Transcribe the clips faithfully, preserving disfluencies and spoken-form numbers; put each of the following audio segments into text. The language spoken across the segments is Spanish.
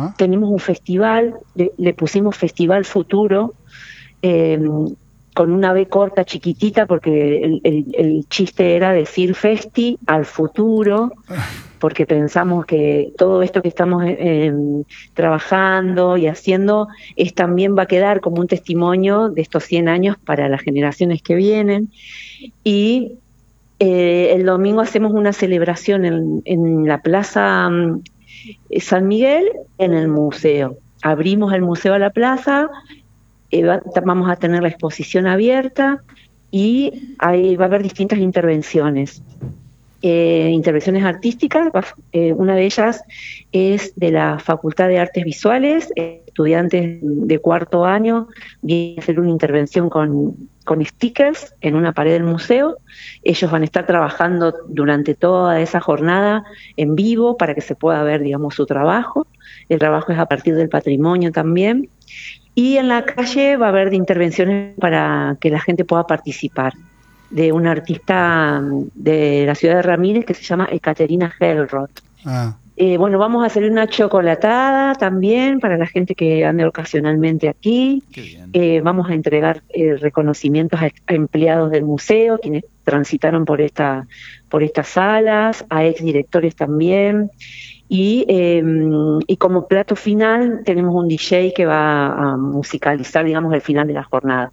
Ajá. tenemos un festival, le, le pusimos Festival Futuro, eh, con una B corta chiquitita, porque el, el, el chiste era decir festi al futuro, porque pensamos que todo esto que estamos eh, trabajando y haciendo es, también va a quedar como un testimonio de estos cien años para las generaciones que vienen. Y eh, el domingo hacemos una celebración en, en la Plaza um, San Miguel, en el museo. Abrimos el museo a la plaza, eh, va, vamos a tener la exposición abierta y ahí va a haber distintas intervenciones. Eh, intervenciones artísticas, eh, una de ellas es de la Facultad de Artes Visuales, eh, estudiantes de cuarto año vienen a hacer una intervención con, con stickers en una pared del museo. Ellos van a estar trabajando durante toda esa jornada en vivo para que se pueda ver, digamos, su trabajo. El trabajo es a partir del patrimonio también. Y en la calle va a haber de intervenciones para que la gente pueda participar, de una artista de la ciudad de Ramírez que se llama Ekaterina Hellroth. Ah. Eh, bueno, vamos a hacer una chocolatada también para la gente que ande ocasionalmente aquí. Eh, vamos a entregar eh, reconocimientos a, a empleados del museo, quienes transitaron por esta, por estas salas, a exdirectores también. Y, eh, y como plato final tenemos un D J que va a musicalizar, digamos, el final de la jornada.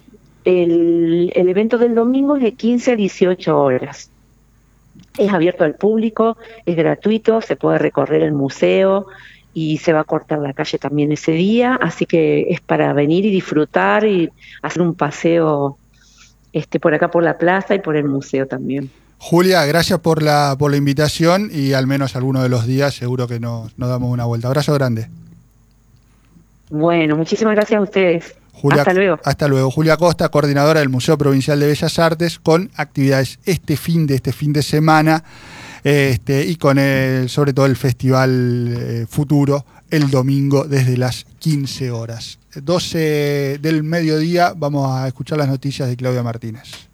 El, el evento del domingo es de quince a dieciocho horas. Es abierto al público, es gratuito, se puede recorrer el museo y se va a cortar la calle también ese día, así que es para venir y disfrutar y hacer un paseo este, por acá por la plaza y por el museo también. Julia, gracias por la, por la invitación y al menos alguno de los días seguro que nos, nos damos una vuelta. Abrazo grande. Bueno, muchísimas gracias a ustedes. Julia, hasta luego. Hasta luego. Julia Costa, coordinadora del Museo Provincial de Bellas Artes, con actividades este fin de este fin de semana este, y con el, sobre todo el Festival eh, Futuro el domingo desde las quince horas. doce del mediodía vamos a escuchar las noticias de Claudia Martínez.